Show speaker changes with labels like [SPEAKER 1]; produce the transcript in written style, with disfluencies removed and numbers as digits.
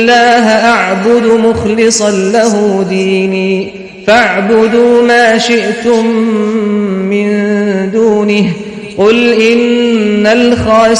[SPEAKER 1] الله أعبد مخلصا له ديني فاعبدوا ما شئتم من دونه قل إن الخاسرين